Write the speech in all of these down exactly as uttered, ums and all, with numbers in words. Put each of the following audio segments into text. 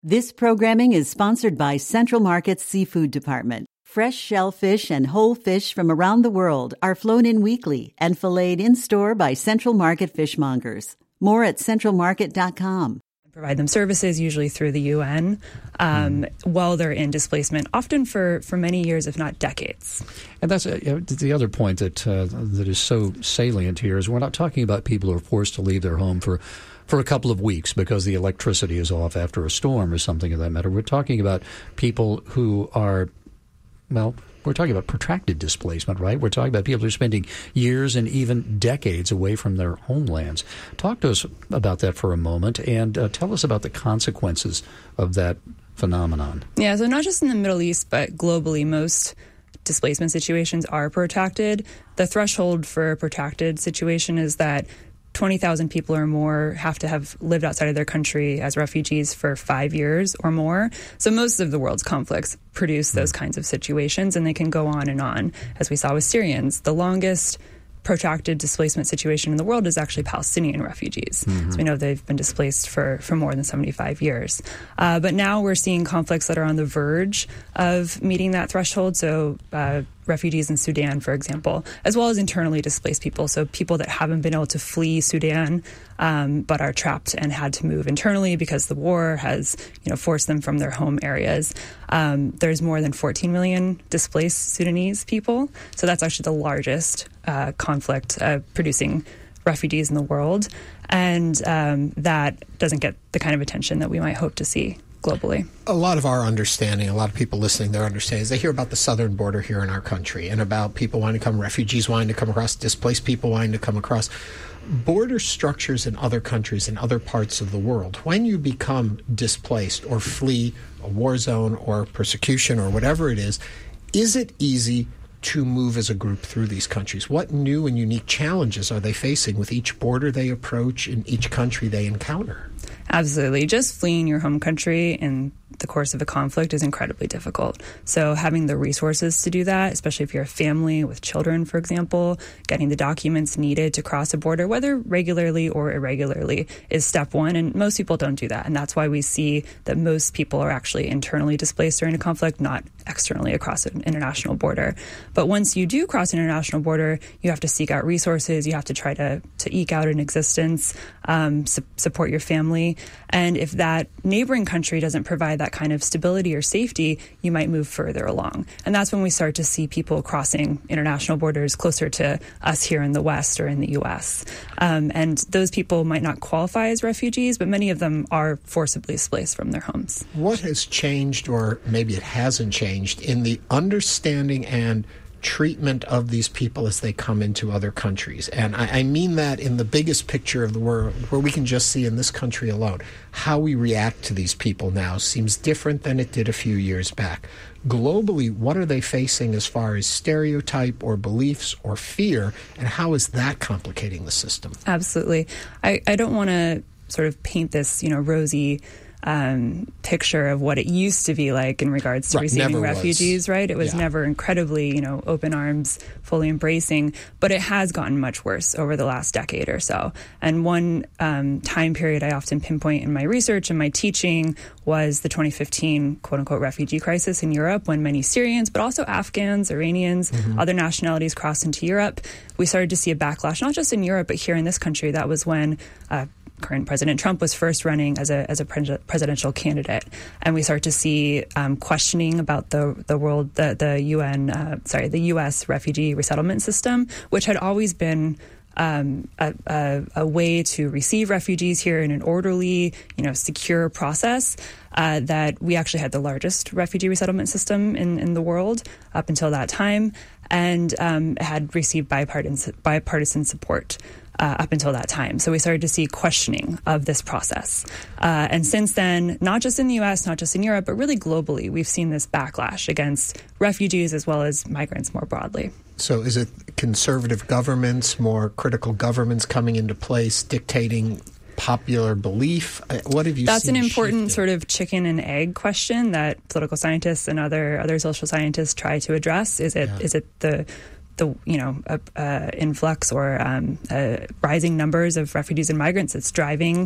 This programming is sponsored by Central Market's Seafood Department. Fresh shellfish and whole fish from around the world are flown in weekly and filleted in-store by Central Market fishmongers. More at central market dot com. Provide them services, usually through the U N, um, mm. while they're in displacement, often for, for many years, if not decades. And that's uh, the other point that uh, that is so salient here is we're not talking about people who are forced to leave their home for for a couple of weeks because the electricity is off after a storm or something of that matter. We're talking about people who are, well, we're talking about protracted displacement, right? We're talking about people who are spending years and even decades away from their homelands. Talk to us about that for a moment and uh, tell us about the consequences of that phenomenon. Yeah, so not just in the Middle East, but globally, most displacement situations are protracted. The threshold for a protracted situation is that twenty thousand people or more have to have lived outside of their country as refugees for five years or more. So most of the world's conflicts produce those kinds of situations, and they can go on and on, as we saw with Syrians. The longest protracted displacement situation in the world is actually Palestinian refugees. Mm-hmm. So we know they've been displaced for, for more than seventy-five years. Uh, but now we're seeing conflicts that are on the verge of meeting that threshold. So uh, refugees in Sudan, for example, as well as internally displaced people. So people that haven't been able to flee Sudan, um, but are trapped and had to move internally because the war has, you know, forced them from their home areas. Um, there's more than fourteen million displaced Sudanese people. So that's actually the largest uh, conflict uh, producing refugees in the world. And um, that doesn't get the kind of attention that we might hope to see globally. A lot of our understanding, a lot of people listening, their understanding is they hear about the southern border here in our country and about people wanting to come, refugees wanting to come across, displaced people wanting to come across. Border structures in other countries, in other parts of the world, when you become displaced or flee a war zone or persecution or whatever it is, is it easy to move as a group through these countries? What new and unique challenges are they facing with each border they approach in each country they encounter? Absolutely. Just fleeing your home country in the course of a conflict is incredibly difficult. So having the resources to do that, especially if you're a family with children, for example, getting the documents needed to cross a border, whether regularly or irregularly, is step one. And most people don't do that. And that's why we see that most people are actually internally displaced during a conflict, not externally across an international border. But once you do cross an international border, you have to seek out resources. You have to try to, to eke out an existence, um, su- support your family. And if that neighboring country doesn't provide that kind of stability or safety, you might move further along. And that's when we start to see people crossing international borders closer to us here in the West or in the U S. Um, and those people might not qualify as refugees, but many of them are forcibly displaced from their homes. What has changed, or maybe it hasn't changed, in the understanding and treatment of these people as they come into other countries? And I, I mean that in the biggest picture of the world, where we can just see in this country alone, how we react to these people now seems different than it did a few years back. Globally, what are they facing as far as stereotype or beliefs or fear, and how is that complicating the system? Absolutely. I, I don't want to sort of paint this, you know, rosy Um, picture of what it used to be like in regards to right, receiving refugees, was. right? It was yeah. never incredibly, you know, open arms, fully embracing, but it has gotten much worse over the last decade or so. And one um, time period I often pinpoint in my research and my teaching was the twenty fifteen quote-unquote refugee crisis in Europe, when many Syrians, but also Afghans, Iranians, mm-hmm. other nationalities crossed into Europe. We started to see a backlash, not just in Europe, but here in this country. That was when uh, current President Trump was first running as a as a pre- presidential candidate, and we start to see um, questioning about the the world the the U N uh, sorry the U S refugee resettlement system, which had always been um, a, a, a way to receive refugees here in an orderly, you know, secure process. Uh, that we actually had the largest refugee resettlement system in, in the world up until that time, and um, had received bipartisan bipartisan support. Uh, up until that time. So we started to see questioning of this process. Uh, and since then, not just in the U S, not just in Europe, but really globally, we've seen this backlash against refugees as well as migrants more broadly. So is it conservative governments, more critical governments coming into place, dictating popular belief? What have you That's seen an important shifted? sort of chicken and egg question that political scientists and other other social scientists try to address. Is it yeah. is it the the you know uh, uh, influx or um, uh, rising numbers of refugees and migrants that's driving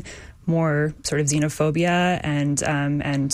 more sort of xenophobia and um, and